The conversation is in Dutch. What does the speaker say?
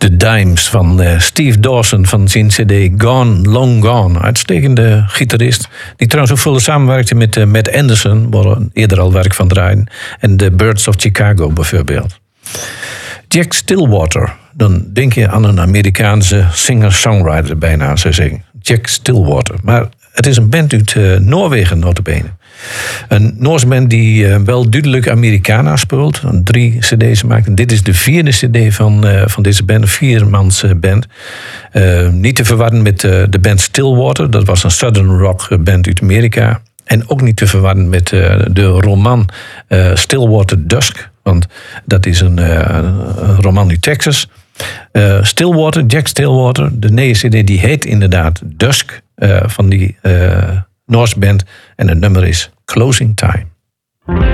De Dimes van Steve Dawson van zijn cd Gone, Long Gone. Uitstekende gitarist. Die trouwens ook veel samenwerkte met Matt Anderson, waar we eerder al werk van draaien. En de Birds of Chicago bijvoorbeeld. Jack Stillwater. Dan denk je aan een Amerikaanse singer-songwriter bijna, zou zeggen. Jack Stillwater. Maar het is een band uit Noorwegen, nota bene. Een Noorse band die wel duidelijk Americana speelt. 3 cd's maakt. En dit is de 4e cd van deze band. Een 4-mans band. Niet te verwarren met de band Stillwater. Dat was een southern rock band uit Amerika. En ook niet te verwarren met de roman Stillwater Dusk. Want dat is een roman uit Texas. Stillwater, Jack Stillwater. De nieuwe cd die heet inderdaad Dusk. Van die Noorse band. En het nummer is Closing Time.